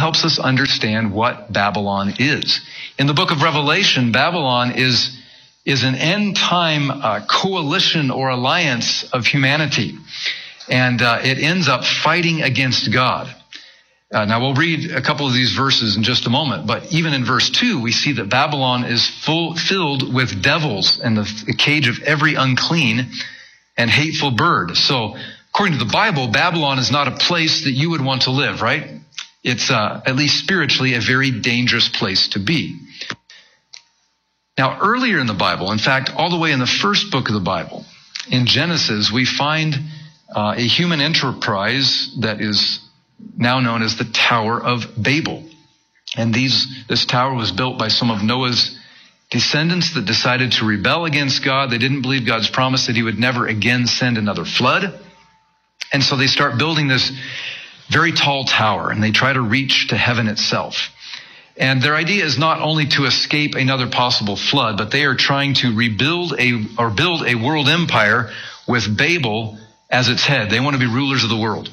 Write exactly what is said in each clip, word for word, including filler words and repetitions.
helps us understand what Babylon is. In the book of Revelation, Babylon is, is an end-time uh, coalition or alliance of humanity. And uh, it ends up fighting against God. Uh, now, we'll read a couple of these verses in just a moment, but even in verse two, we see that Babylon is full, filled with devils and the, the cage of every unclean and hateful bird. So, according to the Bible, Babylon is not a place that you would want to live, right? It's, uh, at least spiritually, a very dangerous place to be. Now, earlier in the Bible, in fact, all the way in the first book of the Bible, in Genesis, we find uh, a human enterprise that is now known as the Tower of Babel. And these, this tower was built by some of Noah's descendants that decided to rebel against God. They didn't believe God's promise that he would never again send another flood. And so they start building this very tall tower, and they try to reach to heaven itself. And their idea is not only to escape another possible flood, but they are trying to rebuild a, or build a world empire with Babel as its head. They want to be rulers of the world.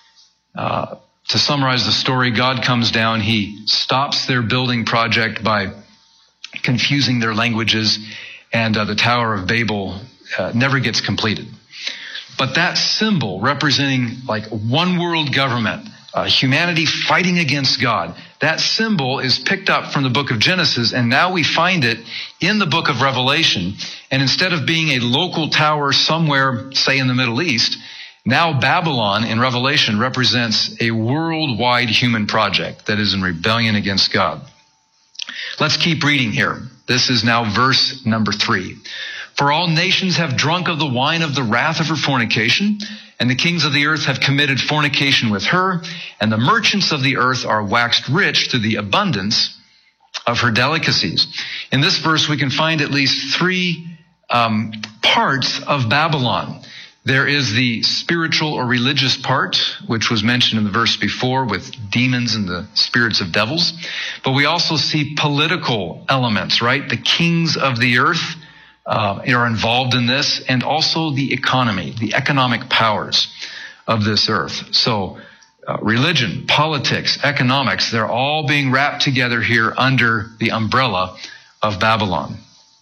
Uh, to summarize the story, God comes down, he stops their building project by confusing their languages, and uh, the Tower of Babel uh, never gets completed. But that symbol representing like one world government, uh, humanity fighting against God, that symbol is picked up from the book of Genesis, and now we find it in the book of Revelation. And instead of being a local tower somewhere, say in the Middle East, now Babylon in Revelation represents a worldwide human project that is in rebellion against God. Let's keep reading here. This is now verse number three. For all nations have drunk of the wine of the wrath of her fornication, and the kings of the earth have committed fornication with her, and the merchants of the earth are waxed rich to the abundance of her delicacies. In this verse, we can find at least three um, parts of Babylon. There is the spiritual or religious part, which was mentioned in the verse before with demons and the spirits of devils. But we also see political elements, right? The kings of the earth uh, are involved in this, and also the economy, the economic powers of this earth. So uh, religion, politics, economics, they're all being wrapped together here under the umbrella of Babylon.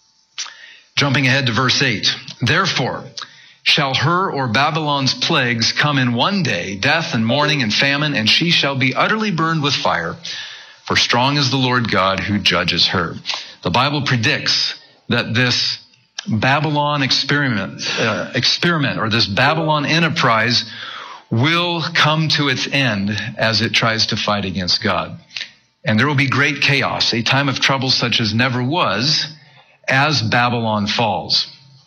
Jumping ahead to verse eight. Therefore, shall her or Babylon's plagues come in one day, death and mourning and famine, and she shall be utterly burned with fire, for strong is the Lord God who judges her. The Bible predicts that this Babylon experiment, uh, experiment or this Babylon enterprise will come to its end as it tries to fight against God. And there will be great chaos, a time of trouble such as never was, as Babylon falls.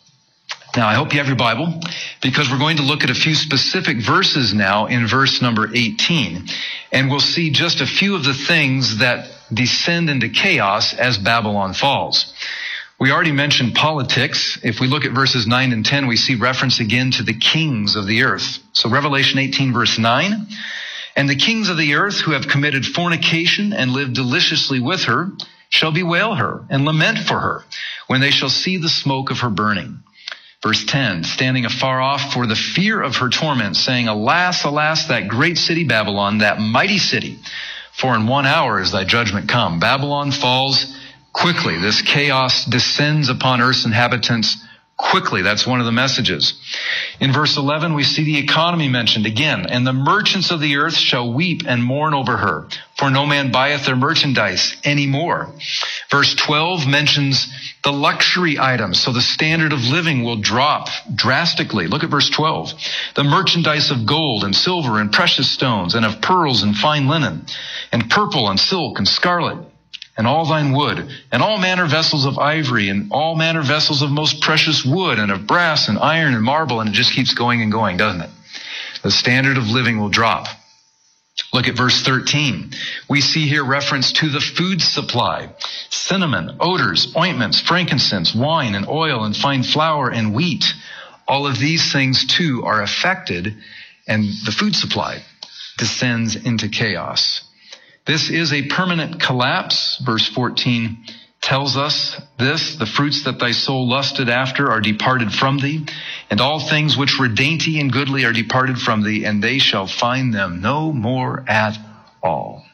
Now, I hope you have your Bible, because we're going to look at a few specific verses now in verse number eighteen. And we'll see just a few of the things that descend into chaos as Babylon falls. We already mentioned politics. If we look at verses nine and ten, we see reference again to the kings of the earth. So Revelation eighteen, verse nine. And the kings of the earth who have committed fornication and lived deliciously with her shall bewail her and lament for her when they shall see the smoke of her burning. Verse ten, standing afar off for the fear of her torment, saying, Alas, alas, that great city Babylon, that mighty city, for in one hour is thy judgment come. Babylon falls quickly. This chaos descends upon earth's inhabitants quickly. That's one of the messages. In verse eleven, we see the economy mentioned again. And the merchants of the earth shall weep and mourn over her, for no man buyeth their merchandise anymore. Verse twelve mentions the luxury items. So the standard of living will drop drastically. Look at verse twelve. The merchandise of gold and silver and precious stones, and of pearls and fine linen, and purple and silk and scarlet, and all thine wood, and all manner vessels of ivory, and all manner vessels of most precious wood, and of brass and iron and marble, and it just keeps going and going, doesn't it? The standard of living will drop. Look at verse thirteen. We see here reference to the food supply. Cinnamon, odors, ointments, frankincense, wine, and oil, and fine flour, and wheat. All of these things too are affected, and the food supply descends into chaos. This is a permanent collapse. Verse fourteen tells us this, the fruits that thy soul lusted after are departed from thee, and all things which were dainty and goodly are departed from thee, and they shall find them no more at all.